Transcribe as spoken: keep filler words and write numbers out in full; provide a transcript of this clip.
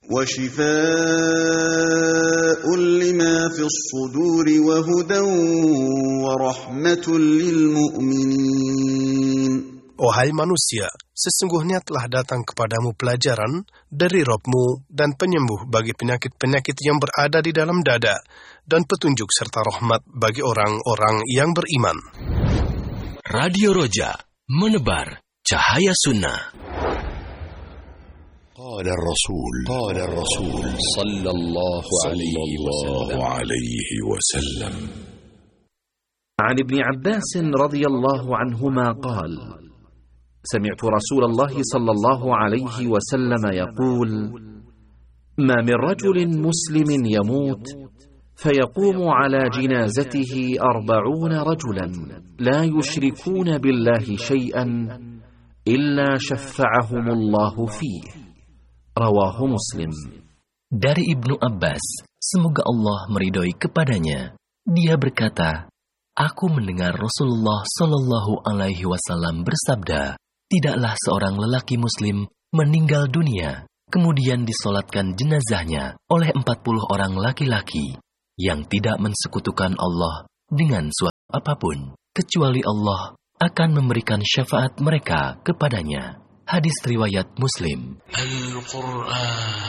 وشفاء لما في الصدور وهدى ورحمة للمؤمنين. Wahai manusia, sesungguhnya telah datang kepadamu pelajaran dari Rabb-Mu dan penyembuh bagi penyakit-penyakit yang berada di dalam dada, dan petunjuk serta rahmat bagi orang-orang yang beriman. Radio Roja, menebar cahaya sunnah. قال الرسول قال الرسول صلى الله عليه وسلم عن ابن عباس رضي الله عنهما قال: سمعت رسول الله صلى الله عليه وسلم يقول: ما من رجل مسلم يموت فيقوم على جنازته أربعون رجلا لا يشركون بالله شيئا إلا شفعهم الله فيه. Rawahu Muslim. Dari Ibnu Abbas, semoga Allah meridhoi kepadanya, dia berkata, aku mendengar Rasulullah Shallallahu Alaihi Wasallam bersabda, tidaklah seorang lelaki Muslim meninggal dunia, kemudian disolatkan jenazahnya oleh empat puluh orang laki-laki yang tidak mensekutukan Allah dengan suatu apapun, kecuali Allah akan memberikan syafaat mereka kepadanya. Hadis riwayat Muslim. Al-Quran.